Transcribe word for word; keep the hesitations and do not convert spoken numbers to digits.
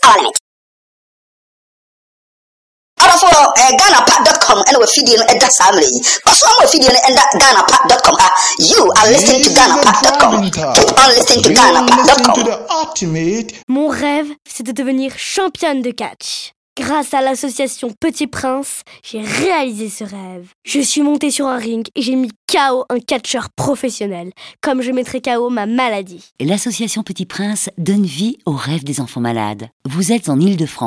power limit. For Ghana Pat dot com and we're feeding at that family. But some we're feeding at Ghana Pat dot com. You are listening to Ghana Pat dot com. Keep on listening to Ghana Pat dot com. Mon rêve, c'est de devenir championne de catch. Grâce à l'association Petit Prince, j'ai réalisé ce rêve. Je suis montée sur un ring et j'ai mis K O un catcheur professionnel, comme je mettrai K O ma maladie. L'association Petit Prince donne vie aux rêves des enfants malades. Vous êtes en Île-de-France.